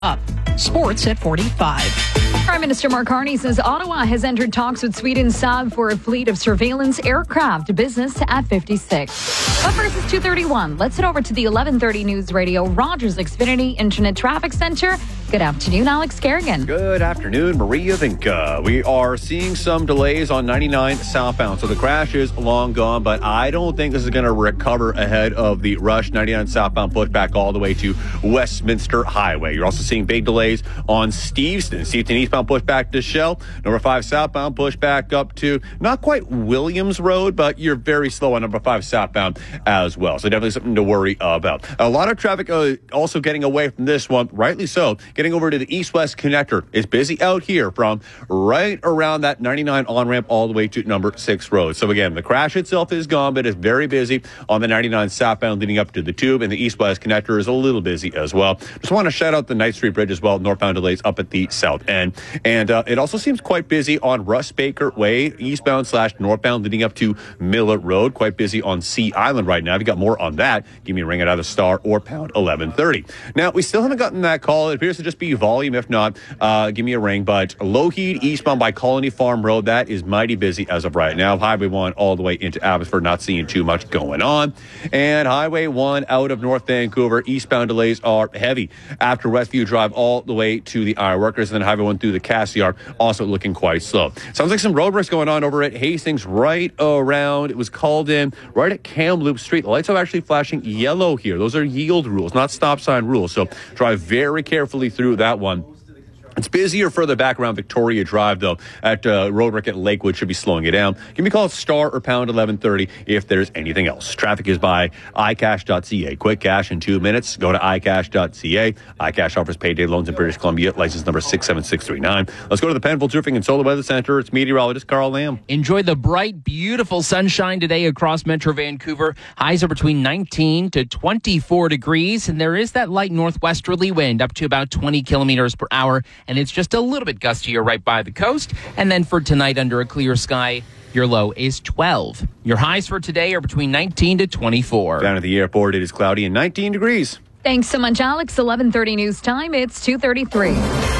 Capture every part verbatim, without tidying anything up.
Up. Sports at forty-five. Prime Minister Mark Carney says Ottawa has entered talks with Sweden's Saab for a fleet of surveillance aircraft, business at fifty-six. But first, it's two thirty-one. Let's head over to the eleven thirty News Radio Rogers Xfinity Internet Traffic Center. Good afternoon, Alex Kerrigan. Good afternoon, Maria Vinca. We are seeing some delays on ninety-nine southbound, so the crash is long gone, but I don't think this is going to recover ahead of the rush ninety-nine southbound pushback all the way to Westminster Highway. You're also seeing big delays on Steveston. Steveston eastbound pushback to Shell. Number five southbound pushback up to not quite Williams Road, but you're very slow on number five southbound as well. So definitely something to worry about. A lot of traffic uh, also getting away from this one, rightly so. Getting over to the east-west connector. It's busy out here from right around that ninety-nine on-ramp all the way to number six road. So again, the crash itself is gone, but it's very busy on the ninety-nine southbound leading up to the tube, and the east-west connector is a little busy as well. Just want to shout out the Knight Street Bridge as well. Northbound delays up at the south end. And uh, it also seems quite busy on Russ Baker Way, eastbound slash northbound leading up to Miller Road. Quite busy on Sea Island right now. If you got more on that, give me a ring at either star or pound eleven thirty. Now, we still haven't gotten that call. It appears to just be volume. If not, uh, give me a ring. But Lougheed eastbound by Colony Farm Road, that is mighty busy as of right now. Highway one all the way into Abbotsford, not seeing too much going on. And Highway one out of North Vancouver, eastbound delays are heavy after Westview Drive all the way to the Ironworkers, and then Highway one through the Cassiar, also looking quite slow. Sounds like some roadworks going on over at Hastings right around. It was called in right at Kamloops Street. The lights are actually flashing yellow here. Those are yield rules, not stop sign rules. So drive very carefully through that one. It's busier further back around Victoria Drive, though, at uh, Roadwork at Lakewood. Should be slowing it down. Give me a call at star or pound eleven thirty if there's anything else. Traffic is by i cash dot c a. Quick cash in two minutes. Go to i cash dot c a. iCash offers payday loans in British Columbia. License number six seven six three nine. Let's go to the Penfolds Roofing and Solar Weather Center. It's meteorologist Carl Lamb. Enjoy the bright, beautiful sunshine today across Metro Vancouver. Highs are between nineteen to twenty-four degrees, and there is that light northwesterly wind up to about twenty kilometers per hour, and it's just a little bit gustier right by the coast. And then for tonight, under a clear sky, your low is twelve. Your highs for today are between nineteen to twenty-four. Down at the airport, it is cloudy and nineteen degrees. Thanks so much, Alex. eleven thirty news time. It's two thirty-three.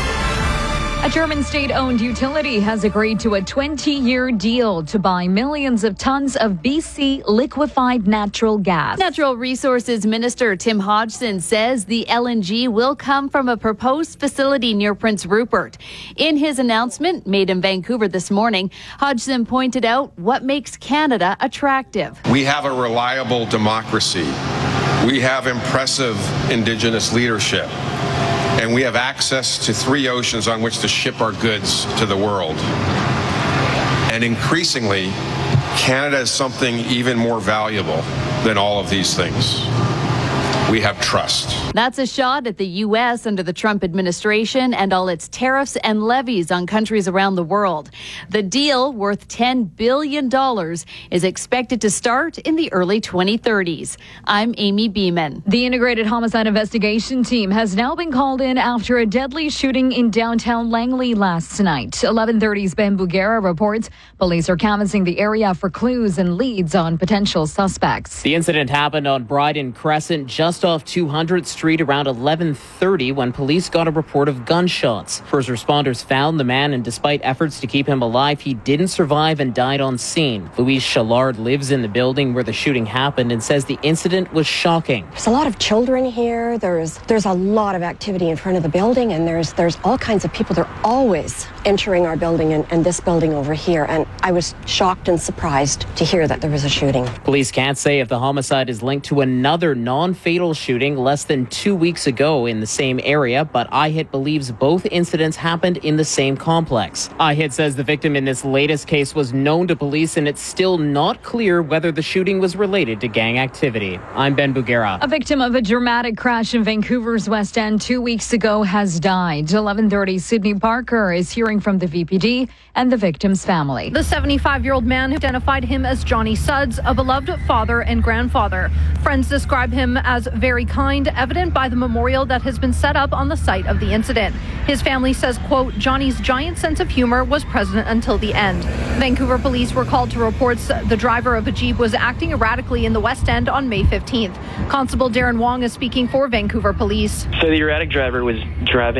A German state-owned utility has agreed to a twenty-year deal to buy millions of tons of B C liquefied natural gas. Natural Resources Minister Tim Hodgson says the L N G will come from a proposed facility near Prince Rupert. In his announcement made in Vancouver this morning, Hodgson pointed out what makes Canada attractive. We have a reliable democracy. We have impressive Indigenous leadership. And we have access to three oceans on which to ship our goods to the world. And increasingly, Canada is something even more valuable than all of these things. We have trust. That's a shot at the U S under the Trump administration and all its tariffs and levies on countries around the world. The deal, worth ten billion dollars, is expected to start in the early twenty thirties. I'm Amy Beeman. The Integrated Homicide Investigation Team has now been called in after a deadly shooting in downtown Langley last night. eleven thirty's Ben Bugera reports police are canvassing the area for clues and leads on potential suspects. The incident happened on Bryden Crescent, just off two hundredth Street around eleven thirty when police got a report of gunshots. First responders found the man, and despite efforts to keep him alive, he didn't survive and died on scene. Louise Challard lives in the building where the shooting happened and says the incident was shocking. There's a lot of children here. There's there's a lot of activity in front of the building, and there's there's all kinds of people. They're always entering our building and, and this building over here, and I was shocked and surprised to hear that there was a shooting. Police can't say if the homicide is linked to another non-fatal shooting less than two weeks ago in the same area, but I H I T believes both incidents happened in the same complex. I H I T says the victim in this latest case was known to police, and it's still not clear whether the shooting was related to gang activity. I'm Ben Bugera. A victim of a dramatic crash in Vancouver's West End two weeks ago has died. eleven thirty Sydney Parker is hearing from the V P D and the victim's family. The seventy-five-year-old man identified him as Johnny Suds, a beloved father and grandfather. Friends describe him as very kind, evident by the memorial that has been set up on the site of the incident. His family says, quote, Johnny's giant sense of humor was present until the end. Vancouver police were called to reports the driver of a Jeep was acting erratically in the West End on May fifteenth. Constable Darren Wong is speaking for Vancouver Police. So the erratic driver was driving